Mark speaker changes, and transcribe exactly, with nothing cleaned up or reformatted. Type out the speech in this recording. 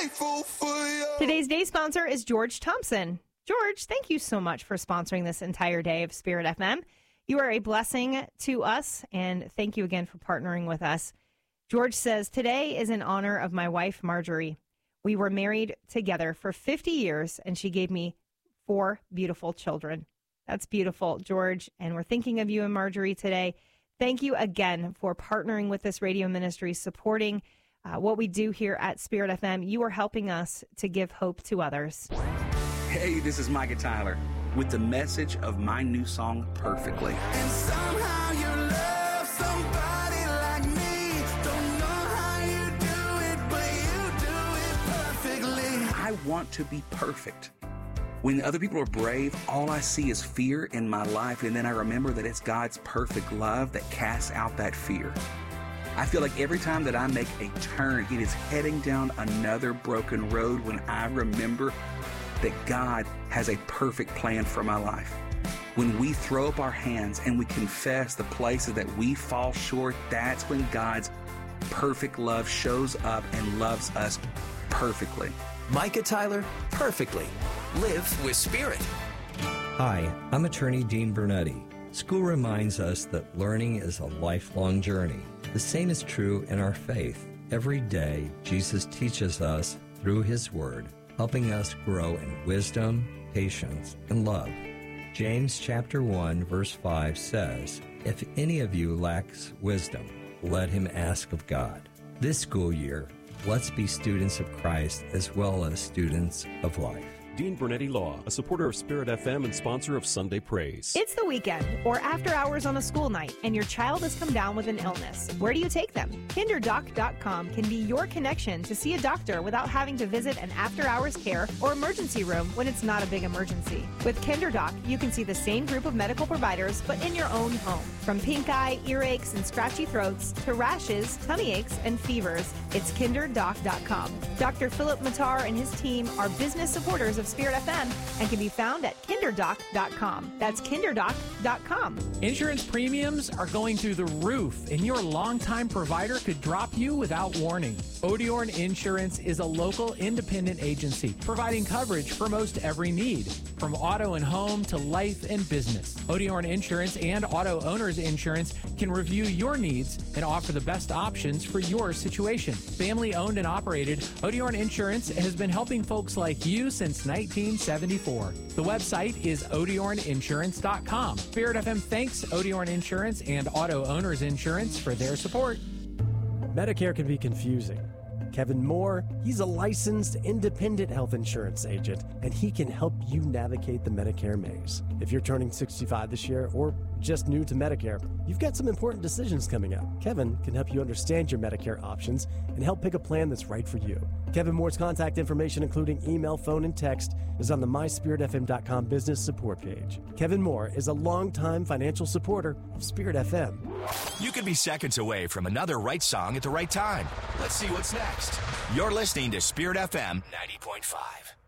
Speaker 1: grateful for you.
Speaker 2: Today's day sponsor is George Thompson. George, thank you so much for sponsoring this entire day of Spirit F M. You are a blessing to us, and thank you again for partnering with us. George says, today is in honor of my wife, Marjorie. We were married together for fifty years, and she gave me four beautiful children. That's beautiful, George, and we're thinking of you and Marjorie today. Thank you again for partnering with this radio ministry, supporting uh, what we do here at Spirit F M. You are helping us to give hope to others.
Speaker 3: Hey, this is Micah Tyler with the message of my new song, Perfectly.
Speaker 1: And somehow you love somebody like me. Don't know how you do it, but you do it perfectly.
Speaker 3: I want to be perfect. When other people are brave, all I see is fear in my life, and then I remember that it's God's perfect love that casts out that fear. I feel like every time that I make a turn, it is heading down another broken road when I remember that God has a perfect plan for my life. When we throw up our hands and we confess the places that we fall short, that's when God's perfect love shows up and loves us perfectly.
Speaker 4: Micah Tyler, Perfectly. Live with Spirit.
Speaker 5: Hi, I'm attorney Dean Bernetti. School reminds us that learning is a lifelong journey. The same is true in our faith. Every day, Jesus teaches us through His Word, helping us grow in wisdom, patience, and love. James chapter one, verse five says, if any of you lacks wisdom, let him ask of God. This school year, let's be students of Christ as well as students of life.
Speaker 6: Dean Bernetti Law, a supporter of Spirit F M and sponsor of Sunday Praise.
Speaker 2: It's the weekend or after hours on a school night, and your child has come down with an illness. Where do you take them? Kinder Doc dot com can be your connection to see a doctor without having to visit an after-hours care or emergency room when it's not a big emergency. With KinderDoc, you can see the same group of medical providers, but in your own home. From pink eye, earaches, and scratchy throats to rashes, tummy aches, and fevers, it's Kinder Doc dot com. Doctor Philip Matar and his team are business supporters of Spirit F M and can be found at Kinder Doc dot com. That's Kinder Doc dot com.
Speaker 7: Insurance premiums are going through the roof, and your longtime provider could drop you without warning. Odeorn Insurance is a local independent agency providing coverage for most every need, from auto and home to life and business. Odeorn Insurance and Auto Owners Insurance can review your needs and offer the best options for your situation. Family owned and operated, Odeorn Insurance has been helping folks like you since nineteen seventy-four. The website is Odeorn Insurance dot com. Spirit F M thanks Odeorn Insurance and Auto Owners Insurance for their support.
Speaker 8: Medicare can be confusing. Kevin Moore, he's a licensed independent health insurance agent, and he can help you navigate the Medicare maze. If you're turning sixty-five this year or just new to Medicare, you've got some important decisions coming up. Kevin can help you understand your Medicare options and help pick a plan that's right for you. Kevin Moore's contact information, including email, phone, and text, is on the my spirit f m dot com business support page. Kevin Moore is a longtime financial supporter of Spirit F M.
Speaker 4: You could be seconds away from another right song at the right time. Let's see what's next. You're listening to Spirit F M ninety point five.